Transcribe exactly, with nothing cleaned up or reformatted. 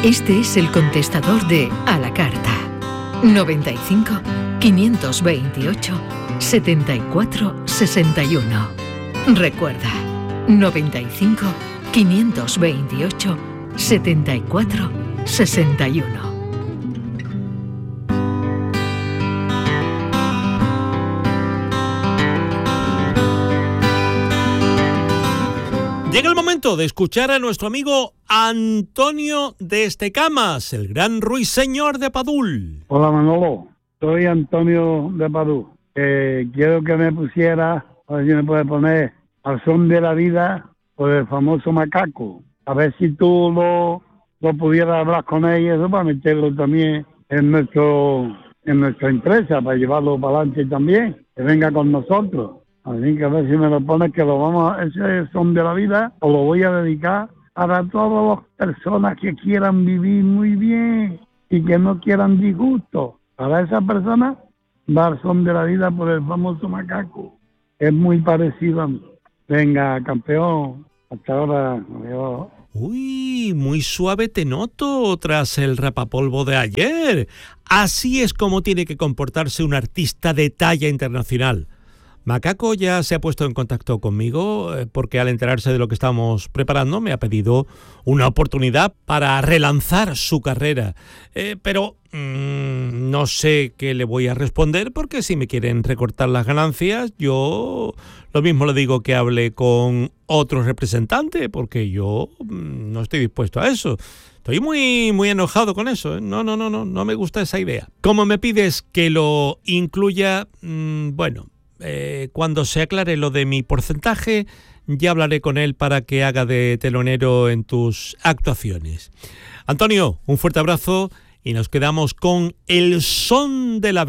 Este es el contestador de A la Carta. noventa y cinco, quinientos veintiocho, setenta y cuatro, sesenta y uno. Recuerda, noventa y cinco, quinientos veintiocho, setenta y cuatro, sesenta y uno. Llega el momento de escuchar a nuestro amigo Antonio de Estecamas, el gran ruiseñor de Padul. Hola Manolo, soy Antonio de Padul. Eh, quiero que me pusiera, a ver si me puede poner Al son de la vida por el famoso Macaco. A ver si tú lo, lo pudieras hablar con él y eso para meterlo también en nuestro en nuestra empresa, para llevarlo para adelante también, que venga con nosotros. Así que a ver si me lo pones, que lo vamos a, ese son de la vida, o lo voy a dedicar a todas las personas que quieran vivir muy bien y que no quieran disgusto. Para esas personas, dar son de la vida por el famoso Macaco. Es muy parecido a mí. Venga, campeón, hasta ahora. Adiós. Uy, muy suave te noto tras el rapapolvo de ayer. Así es como tiene que comportarse un artista de talla internacional. Macaco ya se ha puesto en contacto conmigo eh, porque al enterarse de lo que estamos preparando me ha pedido una oportunidad para relanzar su carrera. Eh, pero mmm, no sé qué le voy a responder porque si me quieren recortar las ganancias, yo lo mismo le digo que hable con otro representante porque yo mmm, no estoy dispuesto a eso. Estoy muy, muy enojado con eso, ¿eh? No, no, no, no, no me gusta esa idea. Como me pides que lo incluya, mmm, bueno... Eh, cuando se aclare lo de mi porcentaje, ya hablaré con él para que haga de telonero en tus actuaciones. Antonio, un fuerte abrazo y nos quedamos con El son de la vida.